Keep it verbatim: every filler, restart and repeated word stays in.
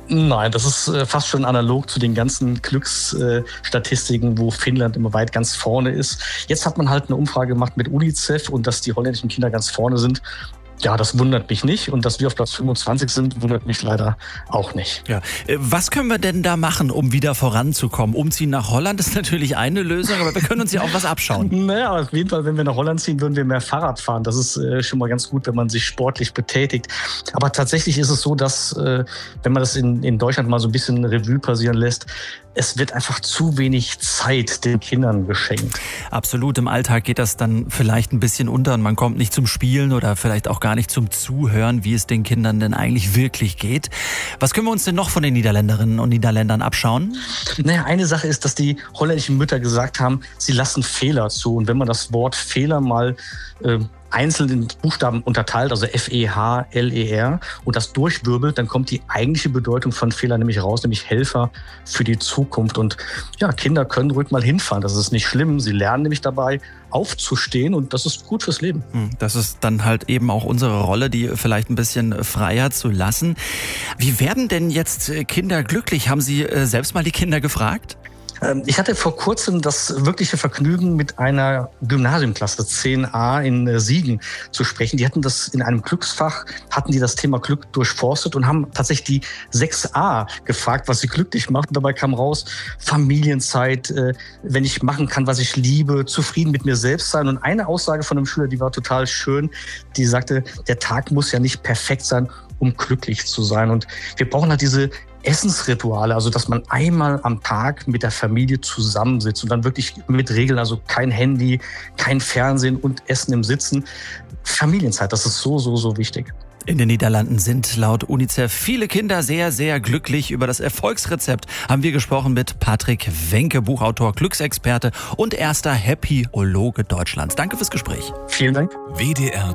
Nein, das ist äh, fast schon analog zu den ganzen Glücksstatistiken, äh, wo Finnland immer weit ganz vorne ist. Jetzt hat man halt eine Umfrage gemacht mit UNICEF und dass die holländischen Kinder ganz vorne sind. Ja, das wundert mich nicht. Und dass wir auf Platz fünfundzwanzig sind, wundert mich leider auch nicht. Ja. Was können wir denn da machen, um wieder voranzukommen? Umziehen nach Holland ist natürlich eine Lösung, aber wir können uns ja auch was abschauen. Naja, auf jeden Fall, wenn wir nach Holland ziehen, würden wir mehr Fahrrad fahren. Das ist äh, schon mal ganz gut, wenn man sich sportlich betätigt. Aber tatsächlich ist es so, dass, äh, wenn man das in, in Deutschland mal so ein bisschen Revue passieren lässt, es wird einfach zu wenig Zeit den Kindern geschenkt. Absolut, im Alltag geht das dann vielleicht ein bisschen unter und man kommt nicht zum Spielen oder vielleicht auch gar nicht zum Zuhören, wie es den Kindern denn eigentlich wirklich geht. Was können wir uns denn noch von den Niederländerinnen und Niederländern abschauen? Naja, eine Sache ist, dass die holländischen Mütter gesagt haben, sie lassen Fehler zu. Und wenn man das Wort Fehler mal äh, einzeln in Buchstaben unterteilt, also F E H L E R, und das durchwirbelt, dann kommt die eigentliche Bedeutung von Fehler nämlich raus, nämlich Helfer für die Zukunft. Und ja, Kinder können ruhig mal hinfahren, das ist nicht schlimm. Sie lernen nämlich dabei aufzustehen und das ist gut fürs Leben. Das ist dann halt eben auch unsere Rolle, die vielleicht ein bisschen freier zu lassen. Wie werden denn jetzt Kinder glücklich? Haben Sie selbst mal die Kinder gefragt? Ich hatte vor kurzem das wirkliche Vergnügen, mit einer Gymnasiumklasse zehn a in Siegen zu sprechen. Die hatten das in einem Glücksfach, hatten die das Thema Glück durchforstet und haben tatsächlich die sechs a gefragt, was sie glücklich macht. Und dabei kam raus, Familienzeit, wenn ich machen kann, was ich liebe, zufrieden mit mir selbst sein. Und eine Aussage von einem Schüler, die war total schön, die sagte, der Tag muss ja nicht perfekt sein, um glücklich zu sein. Und wir brauchen halt diese Essensrituale, also dass man einmal am Tag mit der Familie zusammensitzt und dann wirklich mit Regeln, also kein Handy, kein Fernsehen und Essen im Sitzen. Familienzeit, das ist so, so, so wichtig. In den Niederlanden sind laut UNICEF viele Kinder sehr, sehr glücklich. Über das Erfolgsrezept haben wir gesprochen mit Patrick Wenke, Buchautor, Glücksexperte und erster Happy-Ologe Deutschlands. Danke fürs Gespräch. Vielen Dank. W D R